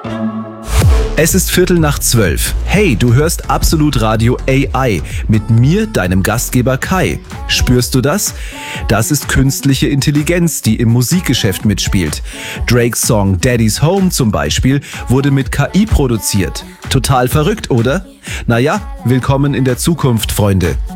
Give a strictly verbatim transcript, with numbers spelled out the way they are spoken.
Es ist Viertel nach zwölf. Hey, du hörst Absolut Radio A I mit mir, deinem Gastgeber Kai. Spürst du das? Das ist künstliche Intelligenz, die im Musikgeschäft mitspielt. Drakes Song Daddy's Home zum Beispiel wurde mit K I produziert. Total verrückt, oder? Naja, willkommen in der Zukunft, Freunde.